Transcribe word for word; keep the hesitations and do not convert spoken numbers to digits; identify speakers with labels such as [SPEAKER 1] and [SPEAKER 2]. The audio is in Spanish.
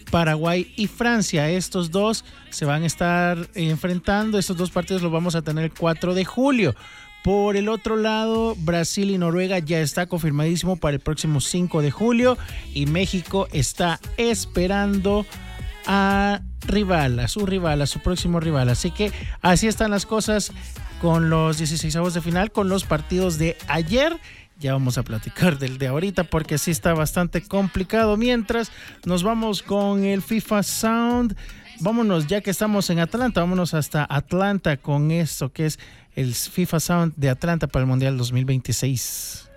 [SPEAKER 1] Paraguay y Francia. Estos dos se van a estar enfrentando. Estos dos partidos los vamos a tener el cuatro de julio. Por el otro lado, Brasil y Noruega ya está confirmadísimo para el próximo cinco de julio. Y México está esperando a rival, a su rival, a su próximo rival. Así que así están las cosas con los dieciseisavos de final, con los partidos de ayer. Ya vamos a platicar del de ahorita porque sí está bastante complicado. Mientras nos vamos con el FIFA Sound, vámonos, ya que estamos en Atlanta, vámonos hasta Atlanta con esto que es el FIFA Sound de Atlanta para el Mundial dos mil veintiséis.